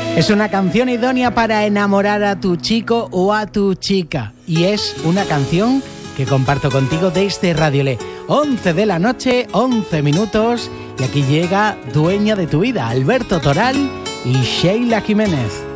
Es una canción idónea para enamorar a tu chico o a tu chica. Y es una canción que comparto contigo desde Radio Le. 11 de la noche, 11 minutos. Y aquí llega Dueña de tu vida, Alberto Toral y Sheila Jiménez.